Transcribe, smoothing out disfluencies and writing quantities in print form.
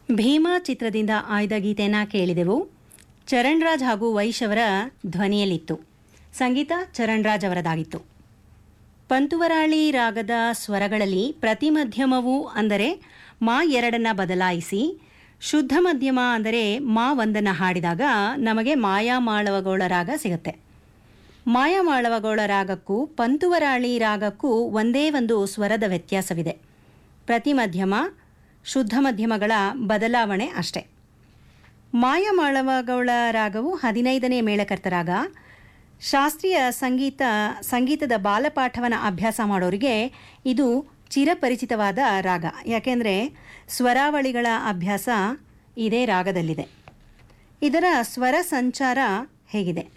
ಭೀಮಾ ಚಿತ್ರದಿಂದ ಆಯ್ದ ಗೀತೆಯನ್ನು ಕೇಳಿದೆವು. ಚರಣ್ ರಾಜ್ ಹಾಗೂ ವೈಶ್ ಅವರ ಧ್ವನಿಯಲ್ಲಿತ್ತು. ಸಂಗೀತ ಚರಣ್ ರಾಜ್ ಅವರದಾಗಿತ್ತು. ಪಂತುವರಾಳಿ ರಾಗದ ಸ್ವರಗಳಲ್ಲಿ ಪ್ರತಿ ಮಧ್ಯಮವು ಅಂದರೆ ಮಾ ಎರಡನ್ನು ಬದಲಾಯಿಸಿ ಶುದ್ಧ ಮಧ್ಯಮ ಅಂದರೆ ಮಾ ಒಂದನ್ನು ಹಾಡಿದಾಗ ನಮಗೆ ಮಾಯಾಮಾಳವಗೋಳ ರಾಗ ಸಿಗುತ್ತೆ. ಮಾಯಾಮಾಳವಗೋಳ ರಾಗಕ್ಕೂ ಪಂತುವರಾಳಿ ರಾಗಕ್ಕೂ ಒಂದೇ ಒಂದು ಸ್ವರದ ವ್ಯತ್ಯಾಸವಿದೆ. ಪ್ರತಿ ಮಧ್ಯಮ ಶುದ್ಧ ಮಧ್ಯಮಗಳ ಬದಲಾವಣೆ ಅಷ್ಟೆ. ಮಾಯಾಮಾಳವಗೋಳ ರಾಗವು 15ನೇ ಮೇಳಕರ್ತ ರಾಗ. ಶಾಸ್ತ್ರೀಯ ಸಂಗೀತದ ಬಾಲಪಾಠವನ್ನು ಅಭ್ಯಾಸ ಮಾಡೋರಿಗೆ ಇದು ಚಿರಪರಿಚಿತವಾದ ರಾಗ. ಯಾಕೆಂದರೆ ಸ್ವರಾವಳಿಗಳ ಅಭ್ಯಾಸ ಇದೇ ರಾಗದಲ್ಲಿದೆ. ಇದರ ಸ್ವರ ಸಂಚಾರ ಹೇಗಿದೆ.